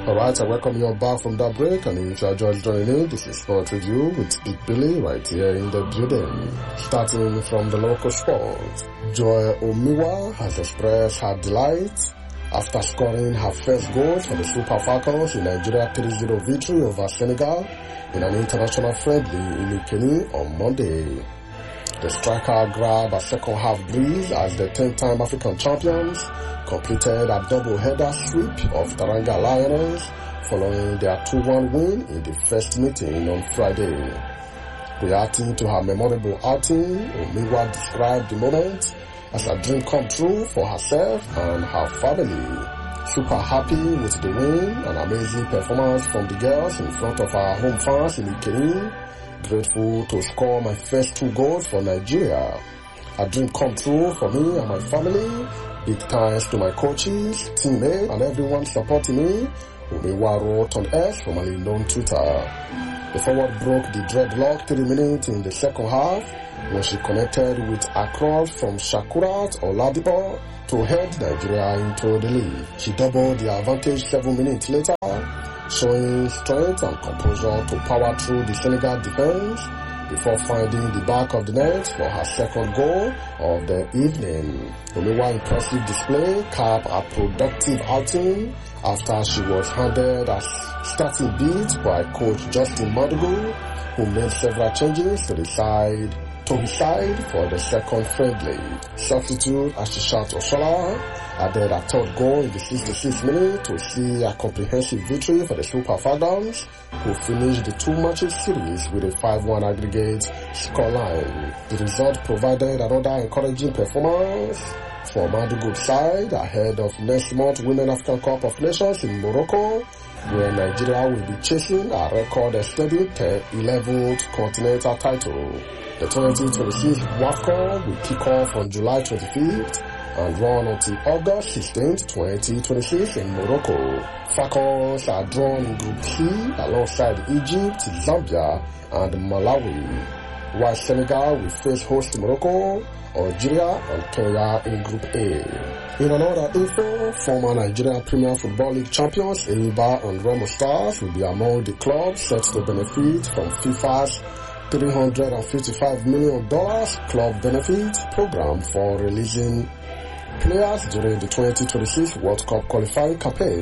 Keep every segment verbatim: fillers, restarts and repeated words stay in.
Alright, I welcome you back from that break, and if you are just joining in, this is Sport Review with Big Billy right here in the building. Starting from the local sport, Joy Omiwa has expressed her delight after scoring her first goal for the Super Falcons in Nigeria three zero victory over Senegal in an international friendly in Ikeni on Monday. The striker grabbed a second half breeze as the ten-time African champions completed a double-header sweep of Taranga Lions following their two one win in the first meeting on Friday. Reacting to her memorable outing, Omiwa described the moment as a dream come true for herself and her family. Super happy with the win, an amazing performance from the girls in front of our home fans in Ikeni. Grateful to score my first two goals for Nigeria. A dream come true for me and my family. Big thanks to my coaches, teammates, and everyone supporting me. Omiwa wrote on X, formerly known Twitter. The forward broke the dreadlock three minutes in the second half when she connected with a cross from Shakurat Oladipo to head Nigeria into the lead. She doubled the advantage seven minutes later, showing strength and composure to power through the Senegal defense before finding the back of the net for her second goal of the evening. Omiwa's impressive display capped a productive outing after she was handed a starting beat by coach Justin Madugu, who made several changes to the side to his side for the second friendly. Substitute Ashishat Oshola added a third goal in the sixty-sixth minute to see a comprehensive victory for the Super Falcons, who finished the two matches series with a five one aggregate scoreline. The result provided another encouraging performance for Madugu's side ahead of next month's Women African Cup of Nations in Morocco, where Nigeria will be chasing a record-extending eleventh continental title. The twenty twenty-six WAFCON will kick off on July twenty-fifth and run until August sixteenth, twenty twenty-six in Morocco. Falcons are drawn in Group C alongside Egypt, Zambia, and Malawi, while Senegal will face host Morocco, Algeria, and Kenya in Group A. In another info, former Nigeria Premier Football League champions Enyimba and Remo Stars will be among the clubs set to benefit from FIFA's three hundred fifty-five million dollars club benefit program for releasing players during the twenty twenty-six World Cup qualifying campaign.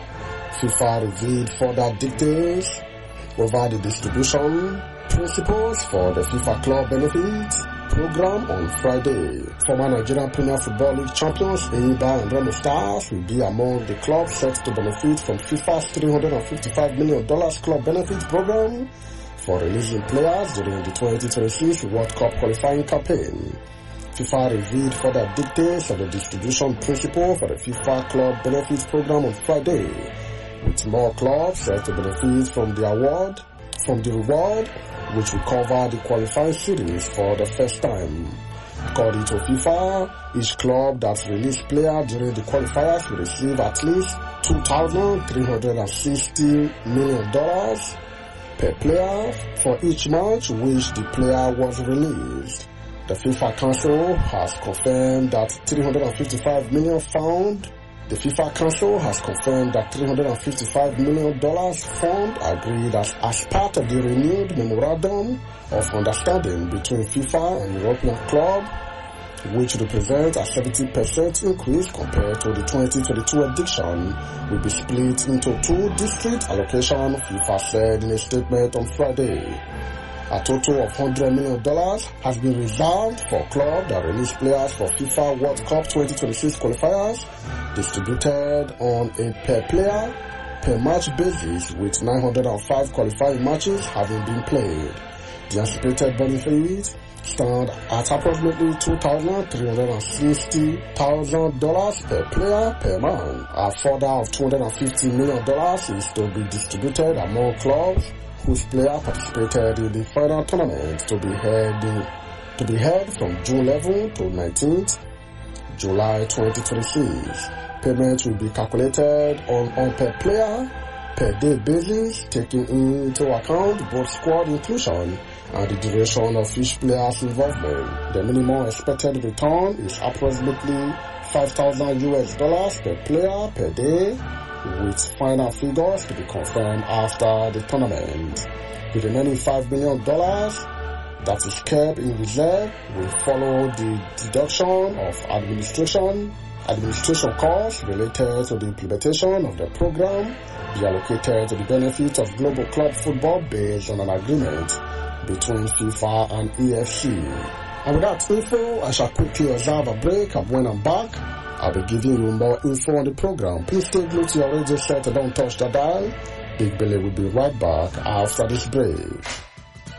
FIFA revealed further details over the distribution principles for the FIFA club benefit program on Friday. Former Nigerian Premier Football League champions Enyimba and Remo Stars will be among the clubs set to benefit from FIFA's three hundred fifty-five million dollars club benefit program for releasing players during the twenty twenty-six World Cup qualifying campaign. FIFA revealed further details of the distribution principle for the FIFA Club Benefits Program on Friday, with more clubs set to benefit from the award, from the reward, which will cover the qualifying series for the first time. According to FIFA, each club that released players during the qualifiers will receive at least two thousand three hundred sixty million dollars per player for each match which the player was released. The FIFA Council has confirmed that three hundred fifty-five million found. The FIFA Council has confirmed that three hundred fifty-five million dollars fund agreed as, as part of the renewed memorandum of understanding between FIFA and European Club, which represents a seventy percent increase compared to the twenty twenty-two edition, will be split into two district allocations, FIFA said in a statement on Friday. A total of one hundred million dollars has been reserved for clubs that release players for FIFA World Cup twenty twenty-six qualifiers, distributed on a per-player, per-match basis, with nine hundred five qualifying matches having been played. The anticipated benefit stand at approximately two thousand three hundred sixty thousand dollars per player per month. A further of two hundred fifty million dollars is to be distributed among clubs whose player participated in the final tournament to be held in, to be held from June eleventh to nineteenth, July twenty twenty-six. Payment will be calculated on on per player, per day basis, taking into account both squad inclusion and the duration of each player's involvement. The minimum expected return is approximately five thousand U S dollars per player per day, with final figures to be confirmed after the tournament. The remaining five million dollars that is kept in reserve will follow the deduction of administration administration costs related to the implementation of the program, be allocated to the benefit of global club football based on an agreement between FIFA and E F C. And with that info, I shall quickly observe a break, and when I'm back, I'll be giving you more info on the program. Please stay glued to your radio set and don't touch the dial. Big Billy will be right back after this break.